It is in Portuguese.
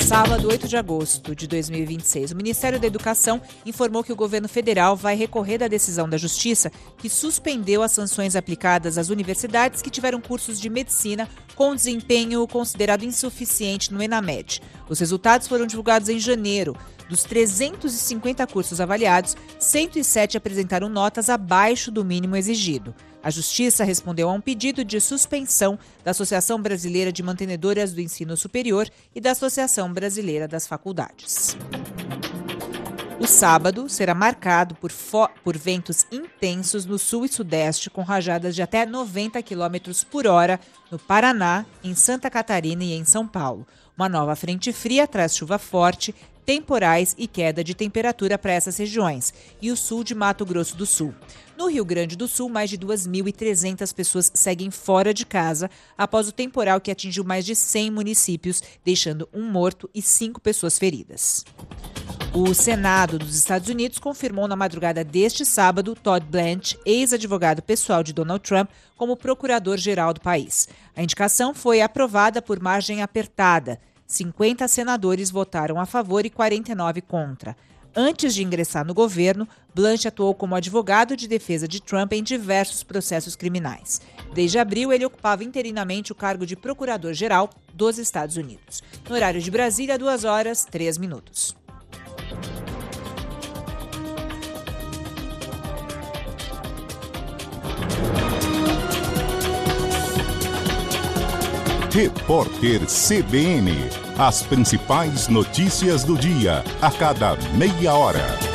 Sábado, 8 de agosto de 2026, o Ministério da Educação informou que o governo federal vai recorrer da decisão da Justiça que suspendeu as sanções aplicadas às universidades que tiveram cursos de medicina com desempenho considerado insuficiente no ENAMED. Os resultados foram divulgados em janeiro. Dos 350 cursos avaliados, 107 apresentaram notas abaixo do mínimo exigido. A Justiça respondeu a um pedido de suspensão da Associação Brasileira de Mantenedoras do Ensino Superior e da Associação Brasileira das Faculdades. O sábado será marcado por ventos intensos no sul e sudeste, com rajadas de até 90 km por hora no Paraná, em Santa Catarina e em São Paulo. Uma nova frente fria traz chuva forte, temporais e queda de temperatura para essas regiões e o sul de Mato Grosso do Sul. No Rio Grande do Sul, mais de 2.300 pessoas seguem fora de casa após o temporal que atingiu mais de 100 municípios, deixando um morto e 5 pessoas feridas. O Senado dos Estados Unidos confirmou na madrugada deste sábado Todd Blanche, ex-advogado pessoal de Donald Trump, como procurador-geral do país. A indicação foi aprovada por margem apertada. 50 senadores votaram a favor e 49 contra. Antes de ingressar no governo, Blanche atuou como advogado de defesa de Trump em diversos processos criminais. Desde abril, ele ocupava interinamente o cargo de procurador-geral dos Estados Unidos. No horário de Brasília, 2h03. Repórter CBN. As principais notícias do dia, a cada meia hora.